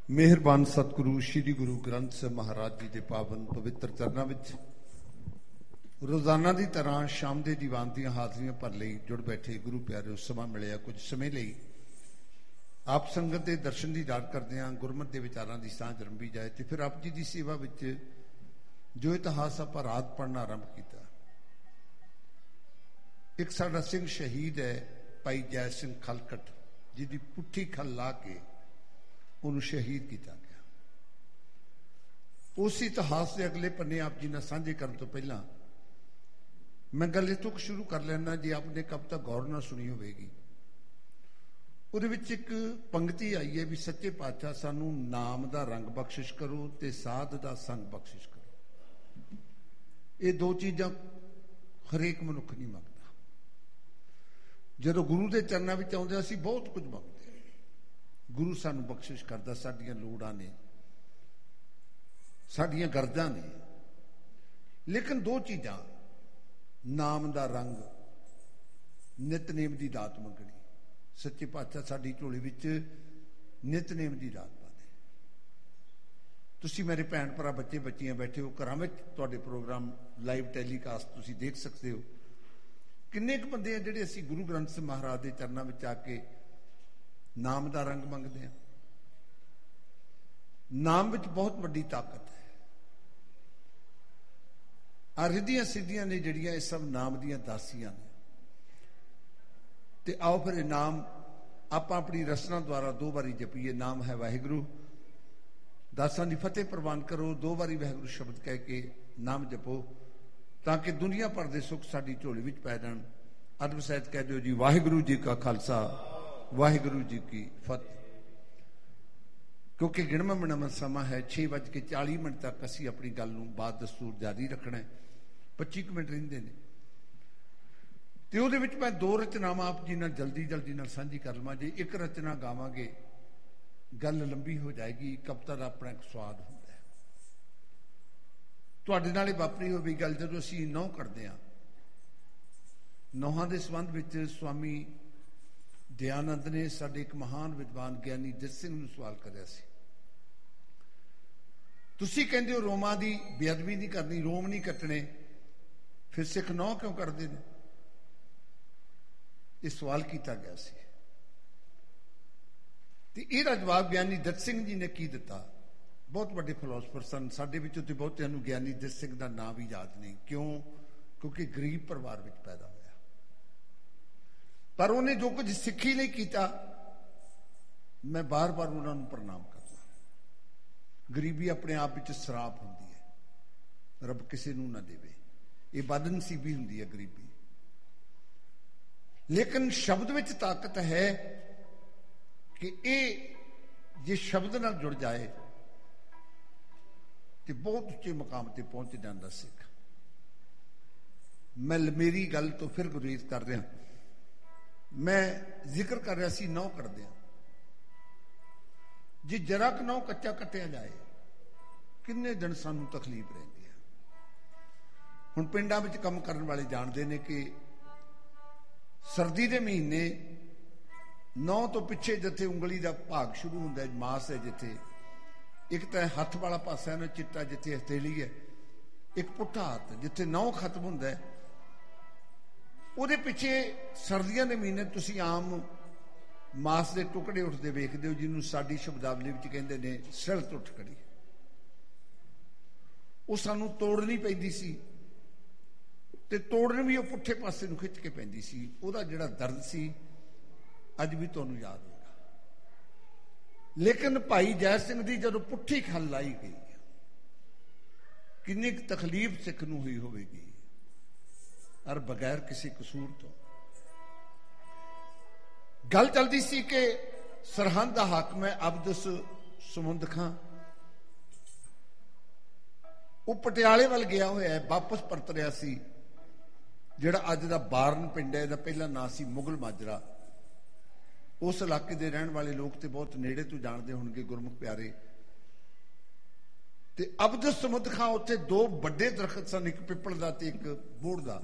ਮਿਹਰਬਾਨ ਸਤਿਗੁਰੂ ਸ਼੍ਰੀ ਗੁਰੂ ਗ੍ਰੰਥ ਸਾਹਿਬ ਮਹਾਰਾਜ ਜੀ ਦੇ ਪਾਵਨ ਪਵਿੱਤਰ ਚਰਨਾਂ ਵਿੱਚ ਰੋਜ਼ਾਨਾ ਦੀ ਤਰ੍ਹਾਂ ਸ਼ਾਮ ਦੇ ਦੀਵਾਨ ਦੀਆਂ ਹਾਜ਼ਰੀਆਂ ਭਰ ਲਈ ਜੁੜ ਬੈਠੇ ਗੁਰੂ ਪਿਆਰਿਓ, ਸਮਾਂ ਮਿਲਿਆ ਕੁਝ ਸਮੇਂ ਲਈ ਆਪ ਸੰਗਤ ਦੇ ਦਰਸ਼ਨ ਦੀ ਯਾਦ ਕਰਦੇ ਹਾਂ, ਗੁਰਮਤਿ ਦੇ ਵਿਚਾਰਾਂ ਦੀ ਸਾਂਝ ਰੰਭੀ ਜਾਏ। ਤੇ ਫਿਰ ਆਪ ਜੀ ਦੀ ਸੇਵਾ ਵਿੱਚ ਜੋ ਇਤਿਹਾਸ ਆਪਾਂ ਰਾਤ ਪੜ੍ਹਨਾ ਆਰੰਭ ਕੀਤਾ। ਇੱਕ ਸਾਡਾ ਸਿੰਘ ਸ਼ਹੀਦ ਹੈ, ਭਾਈ ਜੈ ਸਿੰਘ ਖਲਕਟ, ਜਿਹਦੀ ਪੁੱਠੀ ਖਲ ਲਾ ਕੇ ਉਹਨੂੰ ਸ਼ਹੀਦ ਕੀਤਾ ਗਿਆ। ਉਸ ਇਤਿਹਾਸ ਦੇ ਅਗਲੇ ਪੰਨੇ ਆਪ ਜੀ ਨਾਲ ਸਾਂਝੇ ਕਰਨ ਤੋਂ ਪਹਿਲਾਂ ਮੈਂ ਗੱਲ ਇੱਥੋਂ ਸ਼ੁਰੂ ਕਰ ਲੈਣਾ। ਜੇ ਆਪਨੇ ਕਬ ਤੱਕ ਗੌਰ ਨਾਲ ਸੁਣੀ ਹੋਵੇਗੀ, ਉਹਦੇ ਵਿੱਚ ਇੱਕ ਪੰਕਤੀ ਆਈ ਹੈ ਵੀ ਸੱਚੇ ਪਾਤਸ਼ਾਹ ਸਾਨੂੰ ਨਾਮ ਦਾ ਰੰਗ ਬਖਸ਼ਿਸ਼ ਕਰੋ ਤੇ ਸਾਧ ਦਾ ਸੰਗ ਬਖਸ਼ਿਸ਼ ਕਰੋ। ਇਹ ਦੋ ਚੀਜ਼ਾਂ ਹਰੇਕ ਮਨੁੱਖ ਨਹੀਂ ਮੰਗਦਾ। ਜਦੋਂ ਗੁਰੂ ਦੇ ਚਰਨਾਂ ਵਿੱਚ ਆਉਂਦੇ ਅਸੀਂ ਬਹੁਤ ਕੁਝ ਮੰਗਦੇ। ਗੁਰੂ ਸਾਨੂੰ ਬਖਸ਼ਿਸ਼ ਕਰਦਾ, ਸਾਡੀਆਂ ਲੋੜਾਂ ਨੇ, ਸਾਡੀਆਂ ਗਰਜ਼ਾਂ ਨੇ, ਲੇਕਿਨ ਦੋ ਚੀਜ਼ਾਂ, ਨਾਮ ਦਾ ਰੰਗ, ਨਿਤਨੇਮ ਦੀ ਦਾਤ ਮੰਗਣੀ। ਸੱਚੇ ਪਾਤਸ਼ਾਹ ਸਾਡੀ ਝੋਲੀ ਵਿੱਚ ਨਿਤਨੇਮ ਦੀ ਦਾਤ ਪਾਉਂਦੇ। ਤੁਸੀਂ ਮੇਰੇ ਭੈਣ ਭਰਾ, ਬੱਚੇ ਬੱਚੀਆਂ ਬੈਠੇ ਹੋ ਘਰਾਂ ਵਿੱਚ, ਤੁਹਾਡੇ ਪ੍ਰੋਗਰਾਮ ਲਾਈਵ ਟੈਲੀਕਾਸਟ ਤੁਸੀਂ ਦੇਖ ਸਕਦੇ ਹੋ। ਕਿੰਨੇ ਕੁ ਬੰਦੇ ਆ ਜਿਹੜੇ ਅਸੀਂ ਗੁਰੂ ਗ੍ਰੰਥ ਸਾਹਿਬ ਮਹਾਰਾਜ ਦੇ ਚਰਨਾਂ ਵਿੱਚ ਆ ਕੇ ਨਾਮ ਦਾ ਰੰਗ ਮੰਗਦੇ ਆ। ਨਾਮ ਵਿੱਚ ਬਹੁਤ ਵੱਡੀ ਤਾਕਤ ਹੈ। ਆ ਰਿੱਧੀਆਂ ਸਿੱਧੀਆਂ ਨੇ ਜਿਹੜੀਆਂ, ਇਹ ਸਭ ਨਾਮ ਦੀਆਂ ਦਾਸੀਆਂ ਨੇ। ਤੇ ਆਓ ਫਿਰ ਇਹ ਨਾਮ ਆਪਾਂ ਆਪਣੀ ਰਸਨਾ ਦੁਆਰਾ 2 ਵਾਰੀ ਜਪੀਏ। ਨਾਮ ਹੈ ਵਾਹਿਗੁਰੂ। ਦਾਸਾਂ ਦੀ ਫਤਿਹ ਪ੍ਰਵਾਨ ਕਰੋ। 2 ਵਾਰੀ ਵਾਹਿਗੁਰੂ ਸ਼ਬਦ ਕਹਿ ਕੇ ਨਾਮ ਜਪੋ, ਤਾਂ ਕਿ ਦੁਨੀਆ ਭਰ ਦੇ ਸੁੱਖ ਸਾਡੀ ਝੋਲੀ ਵਿੱਚ ਪੈ ਜਾਣ। ਅਦਬ ਸਹਿਤ ਕਹਿ ਦਿਓ ਜੀ, ਵਾਹਿਗੁਰੂ ਜੀ ਕਾ ਖਾਲਸਾ, ਵਾਹਿਗੁਰੂ ਜੀ ਕੀ ਫਤਿਹ। ਕਿਉਂਕਿ ਗਿਣਵਾਂ ਮਿਣਵਾਂ ਸਮਾਂ ਹੈ, 6:40 ਤੱਕ ਅਸੀਂ ਆਪਣੀ ਗੱਲ ਨੂੰ ਬਾਤ ਦਸਤੂਰ ਜਾਰੀ ਰੱਖਣਾ। 25 ਮਿੰਟ ਰਹਿੰਦੇ ਨੇ ਤੇ ਉਹਦੇ ਵਿੱਚ ਮੈਂ 2 ਰਚਨਾਵਾਂ ਆਪ ਜੀ ਨਾਲ ਜਲਦੀ ਨਾਲ ਸਾਂਝੀ ਕਰ ਲਵਾਂ। ਜੇ ਇੱਕ ਰਚਨਾ ਗਾਵਾਂਗੇ ਗੱਲ ਲੰਬੀ ਹੋ ਜਾਏਗੀ। ਕਵਿਤਾ ਦਾ ਆਪਣਾ ਇੱਕ ਸਵਾਦ ਹੁੰਦਾ ਹੈ। ਤੁਹਾਡੇ ਨਾਲ ਇਹ ਵਾਪਰੀ ਹੋਈ ਗੱਲ ਜਦੋਂ ਅਸੀਂ ਨਹੁੰ ਕਰਦੇ ਹਾਂ। ਨਹੁੰਾਂ ਦੇ ਸੰਬੰਧ ਵਿੱਚ ਸਵਾਮੀ ਦਇਆਨੰਦ ਨੇ ਸਾਡੇ ਇੱਕ ਮਹਾਨ ਵਿਦਵਾਨ ਗਿਆਨੀ ਜਸ ਸਿੰਘ ਨੂੰ ਸਵਾਲ ਕਰਿਆ ਸੀ। ਤੁਸੀਂ ਕਹਿੰਦੇ ਹੋ ਰੋਮਾਂ ਦੀ ਬੇਅਦਬੀ ਨਹੀਂ ਕਰਨੀ, ਰੋਮ ਨਹੀਂ ਕੱਟਣੇ, ਫਿਰ ਸਿੱਖ ਨਹੁੰ ਕਿਉਂ ਕਰਦੇ ਨੇ? ਇਹ ਸਵਾਲ ਕੀਤਾ ਗਿਆ ਸੀ ਤੇ ਇਹਦਾ ਜਵਾਬ ਗਿਆਨੀ ਜਸ ਸਿੰਘ ਜੀ ਨੇ ਕੀ ਦਿੱਤਾ। ਬਹੁਤ ਵੱਡੇ ਫਿਲਾਸਫਰ ਸਨ ਸਾਡੇ ਵਿੱਚੋਂ ਤੇ ਬਹੁਤਿਆਂ ਨੂੰ ਗਿਆਨੀ ਜਸ ਸਿੰਘ ਦਾ ਨਾਂ ਵੀ ਯਾਦ ਨਹੀਂ। ਕਿਉਂ? ਕਿਉਂਕਿ ਗਰੀਬ ਪਰਿਵਾਰ ਵਿੱਚ ਪੈਦਾ ਹੋਇਆ। ਪਰ ਉਹਨੇ ਜੋ ਕੁਝ ਸਿੱਖੀ ਲਈ ਕੀਤਾ, ਮੈਂ ਬਾਰ-ਬਾਰ ਉਹਨਾਂ ਨੂੰ ਪ੍ਰਣਾਮ ਕਰਦਾ। ਗਰੀਬੀ ਆਪਣੇ ਆਪ ਵਿੱਚ ਸਰਾਪ ਹੁੰਦੀ ਹੈ, ਰੱਬ ਕਿਸੇ ਨੂੰ ਨਾ ਦੇਵੇ। ਇਹ ਬਦਨਸੀਬੀ ਹੁੰਦੀ ਹੈ ਗਰੀਬੀ। ਲੇਕਿਨ ਸ਼ਬਦ ਵਿੱਚ ਤਾਕਤ ਹੈ ਕਿ ਇਹ ਜੇ ਸ਼ਬਦ ਨਾਲ ਜੁੜ ਜਾਏ ਤੇ ਬਹੁਤ ਉੱਚੇ ਮੁਕਾਮ ਤੇ ਪਹੁੰਚ ਜਾਂਦਾ ਸਿੱਖ। ਮੈਂ ਮੇਰੀ ਗੱਲ ਤੋਂ ਫਿਰ ਗੁਰੇਜ਼ ਕਰ ਰਿਹਾ। ਮੈਂ ਜ਼ਿਕਰ ਕਰ ਰਿਹਾ ਸੀ ਨਹੁੰ ਕਰਦੇ ਆ। ਜੇ ਜਰਾ ਕੁ ਨਹੁੰ ਕੱਚਾ ਕੱਟਿਆ ਜਾਏ, ਕਿੰਨੇ ਦਿਨ ਸਾਨੂੰ ਤਕਲੀਫ ਰਹਿੰਦੀ ਹੈ। ਹੁਣ ਪਿੰਡਾਂ ਵਿੱਚ ਕੰਮ ਕਰਨ ਵਾਲੇ ਜਾਣਦੇ ਨੇ ਕਿ ਸਰਦੀ ਦੇ ਮਹੀਨੇ ਨਹੁੰ ਤੋਂ ਪਿੱਛੇ ਜਿੱਥੇ ਉਂਗਲੀ ਦਾ ਭਾਗ ਸ਼ੁਰੂ ਹੁੰਦਾ ਹੈ, ਮਾਸ ਹੈ ਜਿੱਥੇ, ਇੱਕ ਤਾਂ ਹੱਥ ਵਾਲਾ ਪਾਸਾ ਨਾ ਚਿੱਟਾ ਜਿੱਥੇ ਹਥੇਲੀ ਹੈ, ਇੱਕ ਪੁੱਠਾ ਹੱਥ ਜਿੱਥੇ ਨਹੁੰ ਖਤਮ ਹੁੰਦਾ ਹੈ, ਉਹਦੇ ਪਿੱਛੇ ਸਰਦੀਆਂ ਦੇ ਮਹੀਨੇ ਤੁਸੀਂ ਆਮ ਮਾਸ ਦੇ ਟੁਕੜੇ ਉੱਠਦੇ ਵੇਖਦੇ ਹੋ, ਜਿਹਨੂੰ ਸਾਡੀ ਸ਼ਬਦਾਵਲੀ ਵਿੱਚ ਕਹਿੰਦੇ ਨੇ ਸਿਲਤ ਉੱਠ ਖੜੀ। ਉਹ ਸਾਨੂੰ ਤੋੜਨੀ ਪੈਂਦੀ ਸੀ ਤੇ ਤੋੜਨ ਵੀ ਉਹ ਪੁੱਠੇ ਪਾਸੇ ਨੂੰ ਖਿੱਚ ਕੇ ਪੈਂਦੀ ਸੀ। ਉਹਦਾ ਜਿਹੜਾ ਦਰਦ ਸੀ ਅੱਜ ਵੀ ਤੁਹਾਨੂੰ ਯਾਦ ਹੋਗਾ। ਲੇਕਿਨ ਭਾਈ ਜੈ ਸਿੰਘ ਦੀ ਜਦੋਂ ਪੁੱਠੀ ਖਲ ਲਾਈ ਗਈ, ਕਿੰਨੀ ਕੁ ਤਕਲੀਫ ਸਿੱਖ ਨੂੰ ਹੋਈ ਹੋਵੇਗੀ, ਔਰ ਬਗੈਰ ਕਿਸੇ ਕਸੂਰ ਤੋਂ। ਗੱਲ ਚਲਦੀ ਸੀ ਕਿ ਸਰਹੰਦ ਦਾ ਹਾਕਮ ਹੈ ਅਬਦੁਸ ਸਮੁੰਦ ਖਾਂ। ਉਹ ਪਟਿਆਲੇ ਵੱਲ ਗਿਆ ਹੋਇਆ ਹੈ, ਵਾਪਸ ਪਰਤ ਰਿਹਾ ਸੀ। ਜਿਹੜਾ ਅੱਜ ਦਾ ਬਾਰਨ ਪਿੰਡ ਹੈ, ਇਹਦਾ ਪਹਿਲਾ ਨਾਂ ਸੀ ਮੁਗਲ ਮਾਜਰਾ। ਉਸ ਇਲਾਕੇ ਦੇ ਰਹਿਣ ਵਾਲੇ ਲੋਕ ਤੇ ਬਹੁਤ ਨੇੜੇ ਤੋਂ ਜਾਣਦੇ ਹੋਣਗੇ ਗੁਰਮੁਖ ਪਿਆਰੇ। ਤੇ ਅਬਦੁਸ ਸਮੁੰਦ ਖਾਂ, ਉੱਥੇ 2 ਵੱਡੇ ਦਰਖਤ ਸਨ, ਇੱਕ ਪਿੱਪਲ ਦਾ ਤੇ ਇੱਕ ਬੋੜ ਦਾ।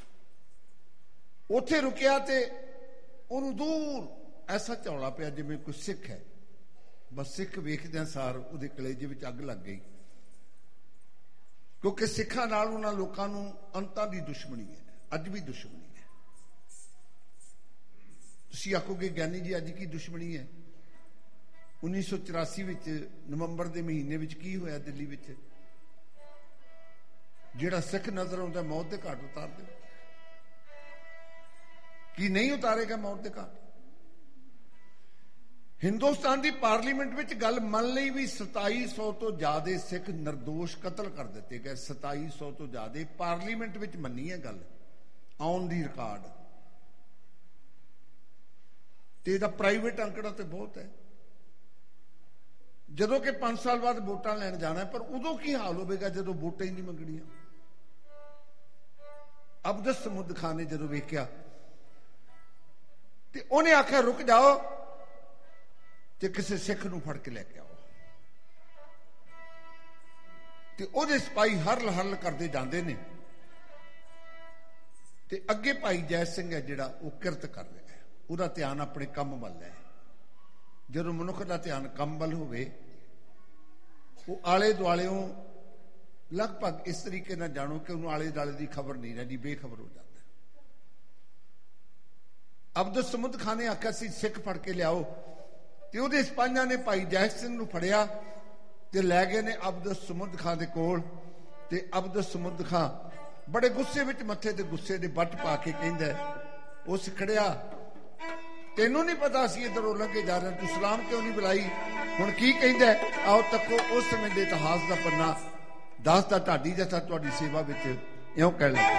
ਉੱਥੇ ਰੁਕਿਆ ਤੇ ਉਹਨੂੰ ਦੂਰ ਐਸਾ ਝੌਲਾ ਪਿਆ ਜਿਵੇਂ ਕੋਈ ਸਿੱਖ ਹੈ। ਬਸ ਸਿੱਖ ਵੇਖਦਿਆਂ ਸਾਰ ਉਹਦੇ ਕਲੇਜੇ ਵਿੱਚ ਅੱਗ ਲੱਗ ਗਈ, ਕਿਉਂਕਿ ਸਿੱਖਾਂ ਨਾਲ ਉਹਨਾਂ ਲੋਕਾਂ ਨੂੰ ਅੰਤਾਂ ਦੀ ਦੁਸ਼ਮਣੀ ਹੈ, ਅੱਜ ਵੀ ਦੁਸ਼ਮਣੀ ਹੈ। ਤੁਸੀਂ ਆਖੋਗੇ ਗਿਆਨੀ ਜੀ ਅੱਜ ਕੀ ਦੁਸ਼ਮਣੀ ਹੈ? 1984 ਵਿੱਚ ਨਵੰਬਰ ਦੇ ਮਹੀਨੇ ਵਿੱਚ ਕੀ ਹੋਇਆ ਦਿੱਲੀ ਵਿੱਚ? ਜਿਹੜਾ ਸਿੱਖ ਨਜ਼ਰ ਆਉਂਦਾ ਮੌਤ ਦੇ ਘਾਟ ਉਤਾਰ ਦੇ। ਕੀ ਨਹੀਂ ਉਤਾਰੇਗਾ ਮੌਤ ਦੇ ਘਾਟ? ਹਿੰਦੁਸਤਾਨ ਦੀ ਪਾਰਲੀਮੈਂਟ ਵਿੱਚ ਗੱਲ ਮੰਨ ਲਈ ਵੀ 2700 ਤੋਂ ਜ਼ਿਆਦਾ ਸਿੱਖ ਨਿਰਦੋਸ਼ ਕਤਲ ਕਰ ਦਿੱਤੇ ਗਏ। 2700 ਤੋਂ ਜ਼ਿਆਦਾ ਪਾਰਲੀਮੈਂਟ ਵਿੱਚ ਮੰਨੀ ਹੈ ਗੱਲ, ਆਨ ਦੀ ਰਿਕਾਰਡ। ਤੇ ਇਹਦਾ ਪ੍ਰਾਈਵੇਟ ਅੰਕੜਾ ਤੇ ਬਹੁਤ ਹੈ। ਜਦੋਂ ਕਿ 5 ਸਾਲ ਬਾਅਦ ਵੋਟਾਂ ਲੈਣ ਜਾਣਾ, ਪਰ ਉਦੋਂ ਕੀ ਹਾਲ ਹੋਵੇਗਾ ਜਦੋਂ ਵੋਟਾਂ ਹੀ ਨਹੀਂ ਮੰਗਣੀਆਂ। ਅਬਦੁਲ ਸਮੁੱਦ ਖਾਨ ਨੇ ਜਦੋਂ ਵੇਖਿਆ ਤੇ ਉਹਨੇ ਆਖਿਆ ਰੁਕ ਜਾਓ ਤੇ ਕਿਸੇ ਸਿੱਖ ਨੂੰ ਫੜ ਕੇ ਲੈ ਕੇ ਆਓ। ਤੇ ਉਹਦੇ ਸਿਪਾਹੀ ਹਰਲ ਹਰਲ ਕਰਦੇ ਜਾਂਦੇ ਨੇ ਤੇ ਅੱਗੇ ਭਾਈ ਜੈ ਸਿੰਘ ਹੈ ਜਿਹੜਾ ਉਹ ਕਿਰਤ ਕਰ ਰਿਹਾ ਹੈ, ਉਹਦਾ ਧਿਆਨ ਆਪਣੇ ਕੰਮ ਵੱਲ ਹੈ। ਜਦੋਂ ਮਨੁੱਖ ਦਾ ਧਿਆਨ ਕੰਮ ਵੱਲ ਹੋਵੇ, ਉਹ ਆਲੇ ਦੁਆਲਿਓਂ ਲਗਭਗ ਇਸ ਤਰੀਕੇ ਨਾਲ ਜਾਣੋ ਕਿ ਉਹਨੂੰ ਆਲੇ ਦੁਆਲੇ ਦੀ ਖਬਰ ਨਹੀਂ ਰਹਿੰਦੀ, ਬੇਖਬਰ ਹੋ ਜਾਂਦਾ। ਅਬਦੁਲ ਸਮੁੱਦ ਖਾਨ ਨੇ ਆਖਿਆ ਸੀ ਸਿੱਖ ਫੜ ਕੇ ਲਿਆਓ, ਤੇ ਉਹਦੇ ਸਿਪਾਹੀਆਂ ਨੇ ਭਾਈ ਜੈ ਸਿੰਘ ਨੂੰ ਫੜਿਆ ਤੇ ਲੈ ਗਏ ਨੇ ਅਬਦੁਲ ਸਮੁੱਦ ਖਾਨ ਦੇ ਕੋਲ। ਤੇ ਅਬਦੁਲ ਸਮੁੱਦ ਖਾਨ ਬੜੇ ਗੁੱਸੇ ਵਿੱਚ ਮੱਥੇ ਤੇ ਗੁੱਸੇ ਦੇ ਵੱਟ ਪਾ ਕੇ ਕਹਿੰਦਾ, ਉਸ ਖੜਿਆ ਤੈਨੂੰ ਨਹੀਂ ਪਤਾ ਅਸੀਂ ਇੱਧਰੋਂ ਲੰਘੇ ਜਾ ਰਹੇ, ਤੂੰ ਸਲਾਮ ਕਿਉਂ ਨਹੀਂ ਬੁਲਾਈ? ਹੁਣ ਕੀ ਕਹਿੰਦਾ? ਆਓ ਤੱਕੋ ਉਸ ਸਮੇਂ ਦੇ ਇਤਿਹਾਸ ਦਾ ਪੰਨਾ ਦੱਸਦਾ ਢਾਡੀ ਜੱਥਾ ਤੁਹਾਡੀ ਸੇਵਾ ਵਿੱਚ ਇਉਂ ਕਹਿ ਲੱਗਾ।